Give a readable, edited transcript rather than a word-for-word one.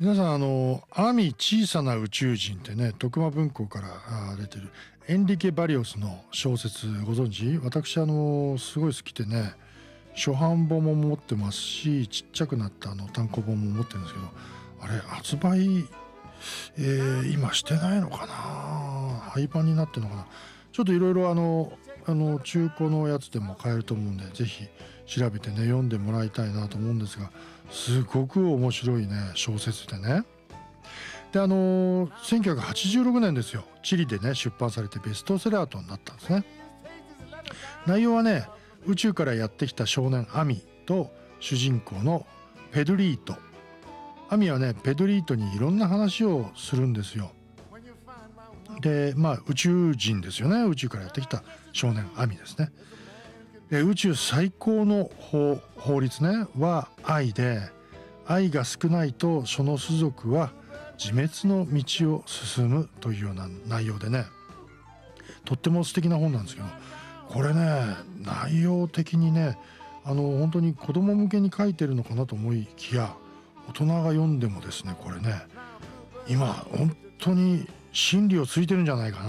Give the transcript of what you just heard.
皆さんアミ小さな宇宙人ってね、徳間文庫から出てるエンリケ・バリオスの小説ご存知？私すごい好きでね、初版本も持ってますし、ちっちゃくなった単行本も持ってるんですけど、あれ発売、今してないのかな、廃盤になってるのかな。ちょっといろいろ中古のやつでも買えると思うんで、ぜひ調べてね読んでもらいたいなと思うんですが、すごく面白いね小説でね。で1986年ですよ、チリでね出版されてベストセラーとなったんですね。内容はね、宇宙からやってきた少年アミと主人公のペドリート。アミはねペドリートにいろんな話をするんですよ。で宇宙人ですよね。宇宙からやってきた少年アミですね。で宇宙最高の法律ねは愛で、愛が少ないとその種族は自滅の道を進むというような内容でね、とっても素敵な本なんですけど、これね内容的にね本当に子供向けに書いてるのかなと思いきや、大人が読んでもですね、これね今本当に真理をついてるんじゃないかな